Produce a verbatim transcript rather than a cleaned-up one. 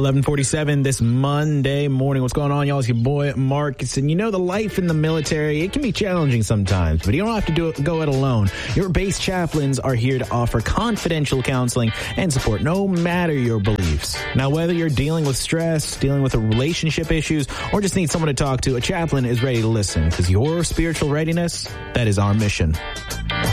eleven forty-seven this Monday morning. What's going on, y'all? It's your boy, Marcus. And you know, the life in the military, it can be challenging sometimes, but you don't have to do it, go it alone. Your base chaplains are here to offer confidential counseling and support no matter your beliefs. Now, whether you're dealing with stress, dealing with relationship issues, or just need someone to talk to, a chaplain is ready to listen, because your spiritual readiness, that is our mission.